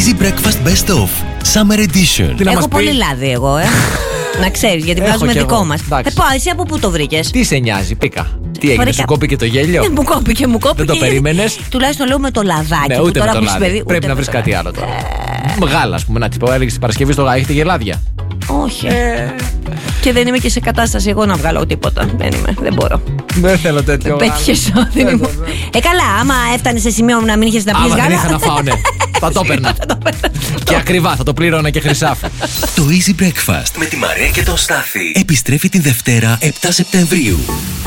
Easy Breakfast Best Of Summer Edition. Έχω πολύ λάδι εγώ, να ξέρεις, γιατί βγάζουμε δικό μας. Εσύ από πού το βρήκες? Τι σε νοιάζει, πήκα. Τι έγινε, σου κόπηκε το γέλιο? Μου κόπηκε. Δεν το περίμενες? Τουλάχιστον λέω με το λαδάκι. Ναι, ούτε με το λάδι. Πρέπει να βρεις κάτι άλλο τώρα. Γάλα, ας πούμε, να την πω, έλεγες την Παρασκευή στο έχετε γελάδια? Όχι. Και δεν είμαι και σε κατάσταση εγώ να βγάλω τίποτα. Δεν μπορώ. Δεν θέλω τέτοιο. Πέτυχες όδυνη μου. Καλά, άμα έφτανε σε σημείο να μην είχες να πεις γάλα. Άμα δεν είχα να φάω, ναι. Θα το έπαιρνα. Και ακριβά, θα το πλήρωνα και χρυσάφι. Το Easy Breakfast με τη Μαρία και τον Στάθη επιστρέφει την Δευτέρα 7 Σεπτεμβρίου.